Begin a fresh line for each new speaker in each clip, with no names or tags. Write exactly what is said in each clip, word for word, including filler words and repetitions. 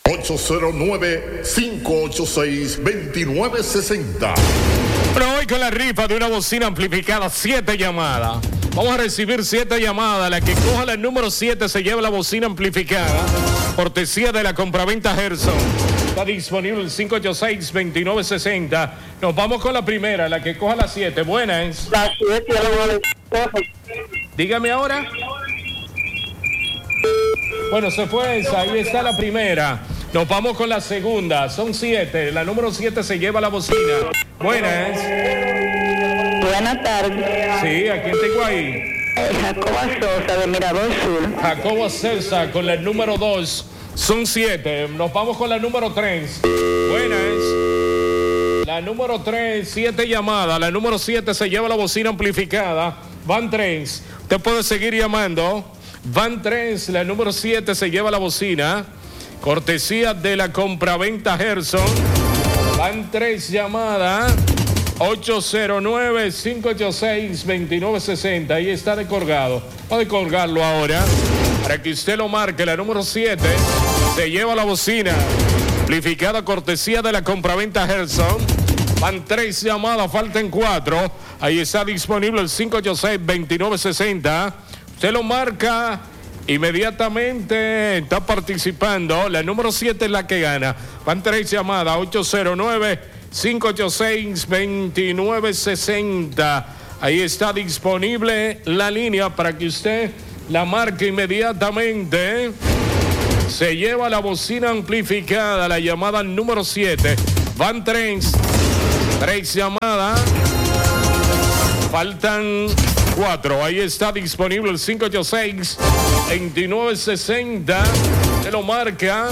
ocho cero nueve, cinco ocho seis, dos nueve seis cero.
Pero hoy con la rifa de una bocina amplificada, siete llamadas. Vamos a recibir siete llamadas. La que coja la número siete se lleva la bocina amplificada. Cortesía de la compraventa Gerson. Está disponible el cinco ocho seis, dos nueve seis cero. Nos vamos con la primera, la que coja la siete. Buenas.
La siete,
Dígame ahora. Bueno, se fue esa. Ahí está la primera. Nos vamos con la segunda. Son siete. La número siete se lleva la bocina. Buenas.
Buenas tardes.
Sí, ¿a quién tengo ahí?
Jacoba Sosa de Mirador Sur.
Jacobo César con la número dos. Son siete. Nos vamos con la número tres. Buenas. La número tres, siete llamadas. La número siete se lleva la bocina amplificada. Van tres. Usted puede seguir llamando. Van tres. La número siete se lleva la bocina. Cortesía de la compraventa Gerson. Van tres llamadas. ocho cero nueve, cinco ocho seis, dos nueve seis cero. Ahí está descolgado. Vamos a colgarlo ahora para que usted lo marque. La número siete se lleva la bocina amplificada, cortesía de la compraventa Gerson. Van tres llamadas, faltan cuatro. Ahí está disponible el cinco ocho seis, dos nueve seis cero. Usted lo marca, inmediatamente está participando. La número siete es la que gana. Van tres llamadas, ocho cero nueve, cinco ocho seis, dos nueve seis cero. Ahí está disponible la línea para que usted la marque inmediatamente. Se lleva la bocina amplificada, la llamada número siete. Van tres. Tres llamadas. Faltan cuatro. Ahí está disponible el cinco ocho seis, dos nueve seis cero. Se lo marca.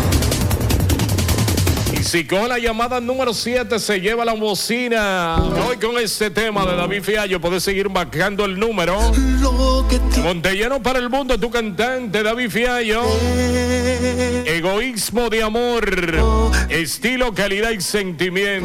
Y si con la llamada número siete se lleva la bocina. Hoy con este tema de David Fiallo puedes seguir marcando el número. Montellano para el mundo, tu cantante David Fiallo. Egoísmo de amor. Estilo, calidad y sentimiento.